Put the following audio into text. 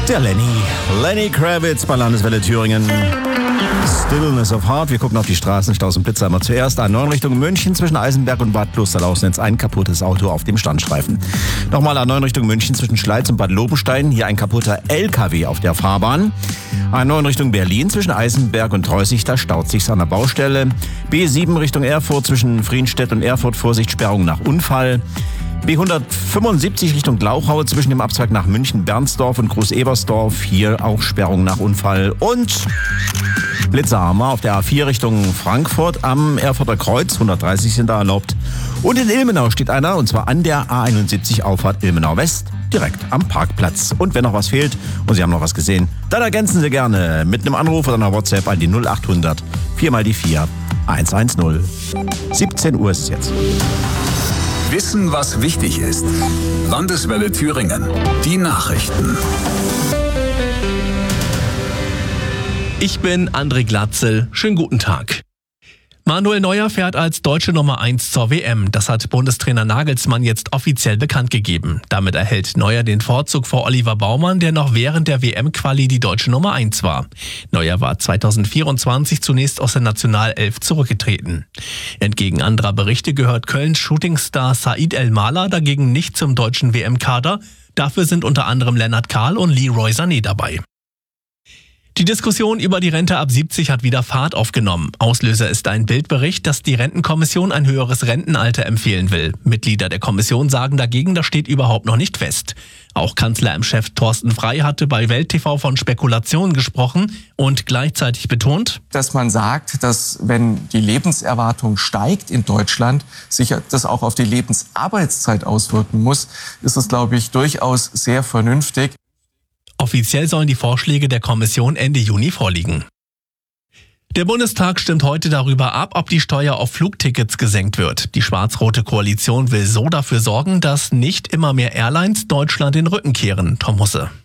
Der Lenny Kravitz bei Landeswelle Thüringen. Stillness of Heart. Wir gucken auf die Straßenstaus und Blitzer. Aber zuerst A9 Richtung München zwischen Eisenberg und Bad Klosterlausnitz. Ein kaputtes Auto auf dem Standstreifen. Nochmal A9 Richtung München zwischen Schleiz und Bad Lobenstein. Hier ein kaputter LKW auf der Fahrbahn. A9 Richtung Berlin zwischen Eisenberg und Treußig. Da staut sich's an der Baustelle. B7 Richtung Erfurt zwischen Frienstedt und Erfurt. Vorsicht, Sperrung nach Unfall. B175 Richtung Glauchau zwischen dem Abzweig nach München-Bernsdorf und Groß-Ebersdorf. Hier auch Sperrung nach Unfall. Und Blitzerhammer auf der A4 Richtung Frankfurt am Erfurter Kreuz. 130 sind da erlaubt. Und in Ilmenau steht einer, und zwar an der A71 Auffahrt Ilmenau West, direkt am Parkplatz. Und wenn noch was fehlt und Sie haben noch was gesehen, dann ergänzen Sie gerne mit einem Anruf oder einer WhatsApp an die 0800 4 mal die 4 110. 17 Uhr ist es jetzt. Wissen, was wichtig ist. Landeswelle Thüringen. Die Nachrichten. Ich bin André Glatzel. Schönen guten Tag. Manuel Neuer fährt als deutsche Nummer 1 zur WM. Das hat Bundestrainer Nagelsmann jetzt offiziell bekannt gegeben. Damit erhält Neuer den Vorzug vor Oliver Baumann, der noch während der WM-Quali die deutsche Nummer 1 war. Neuer war 2024 zunächst aus der Nationalelf zurückgetreten. Entgegen anderer Berichte gehört Kölns Shootingstar Said El-Mala dagegen nicht zum deutschen WM-Kader. Dafür sind unter anderem Lennart Kahl und Leroy Sané dabei. Die Diskussion über die Rente ab 70 hat wieder Fahrt aufgenommen. Auslöser ist ein Bildbericht, dass die Rentenkommission ein höheres Rentenalter empfehlen will. Mitglieder der Kommission sagen dagegen, das steht überhaupt noch nicht fest. Auch Kanzler-Chef Thorsten Frey hatte bei Welt TV von Spekulationen gesprochen und gleichzeitig betont, dass man sagt, dass wenn die Lebenserwartung steigt in Deutschland, sich das auch auf die Lebensarbeitszeit auswirken muss, ist es, glaube ich, durchaus sehr vernünftig. Offiziell sollen die Vorschläge der Kommission Ende Juni vorliegen. Der Bundestag stimmt heute darüber ab, ob die Steuer auf Flugtickets gesenkt wird. Die schwarz-rote Koalition will so dafür sorgen, dass nicht immer mehr Airlines Deutschland den Rücken kehren. Tom Husse.